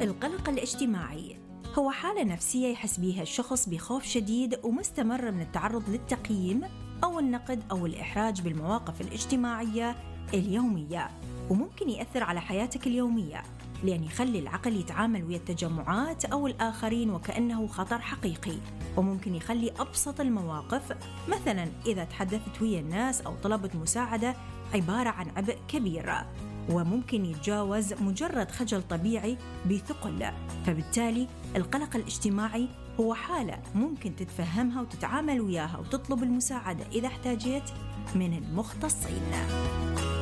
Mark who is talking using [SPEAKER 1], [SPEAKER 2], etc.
[SPEAKER 1] القلق الاجتماعي هو حالة نفسية يحس بيها الشخص بخوف شديد ومستمر من التعرض للتقييم أو النقد أو الإحراج بالمواقف الاجتماعية اليومية، وممكن يأثر على حياتك اليومية لأن يخلي العقل يتعامل ويا التجمعات أو الآخرين وكأنه خطر حقيقي، وممكن يخلي أبسط المواقف مثلا إذا تحدثت ويا الناس أو طلبت مساعدة عبارة عن عبء كبير، وممكن يتجاوز مجرد خجل طبيعي بثقل. فبالتالي القلق الاجتماعي هو حالة ممكن تتفهمها وتتعامل وياها وتطلب المساعدة إذا احتاجت من المختصين.